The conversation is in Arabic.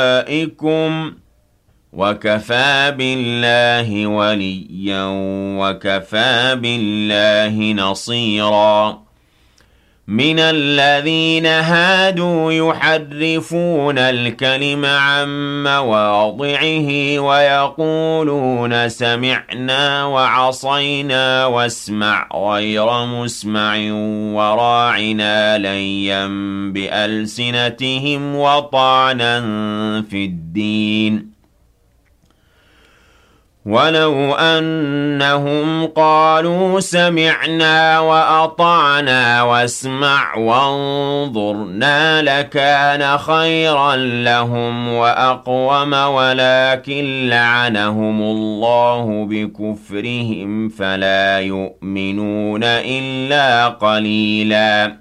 أولئكم وكفى بالله وليا وكفى بالله نصيرا من الذين هادوا يحرفون الكلم عن مواضعه ويقولون سمعنا وعصينا واسمع غير مسمع وراعنا ليا بألسنتهم وطعنا في الدين ولو أنهم قالوا سمعنا وأطعنا واسمع وانظرنا لكان خيرا لهم وأقوم ولكن لعنهم الله بكفرهم فلا يؤمنون إلا قليلا